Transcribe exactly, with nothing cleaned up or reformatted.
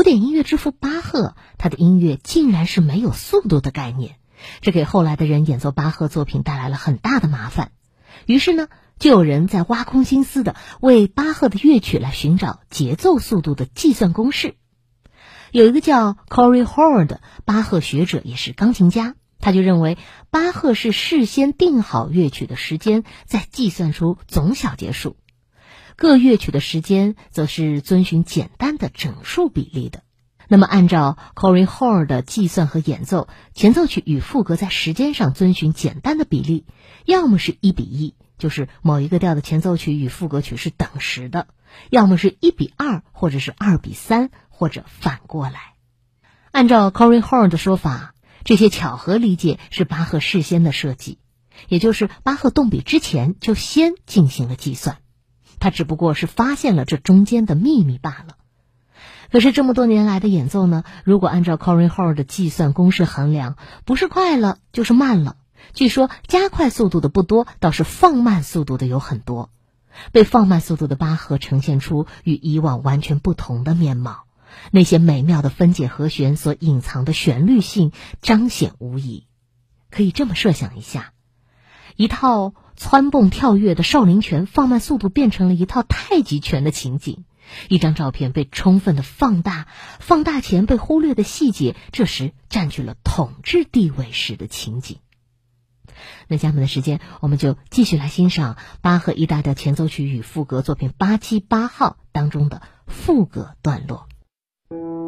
典音乐之父巴赫，他的音乐竟然是没有速度的概念，这给后来的人演奏巴赫作品带来了很大的麻烦。于是呢，就有人在挖空心思的为巴赫的乐曲来寻找节奏速度的计算公式。有一个叫 Corey Hall 的巴赫学者，也是钢琴家，他就认为巴赫是事先定好乐曲的时间，再计算出总小节数。各乐曲的时间则是遵循简单的整数比例的。那么按照 Corey Hall 的计算和演奏，前奏曲与副歌在时间上遵循简单的比例，要么是一比一，就是某一个调的前奏曲与副歌曲是等时的，要么是一比二，或者是二比三，或者反过来。按照 Corey Hall 的说法，这些巧合理解是巴赫事先的设计，也就是巴赫动笔之前就先进行了计算，他只不过是发现了这中间的秘密罢了。可是这么多年来的演奏呢，如果按照 Corey Hall 的计算公式衡量，不是快了就是慢了。据说加快速度的不多，倒是放慢速度的有很多。被放慢速度的巴赫呈现出与以往完全不同的面貌，那些美妙的分解和弦所隐藏的旋律性彰显无疑。可以这么设想一下，一套蹿蹦跳跃的少林拳放慢速度变成了一套太极拳的情景。一张照片被充分的放大，放大前被忽略的细节，这时占据了统治地位时的情景。那下面的时间，我们就继续来欣赏巴赫 E 大调前奏曲与副歌作品八七八号当中的副歌段落。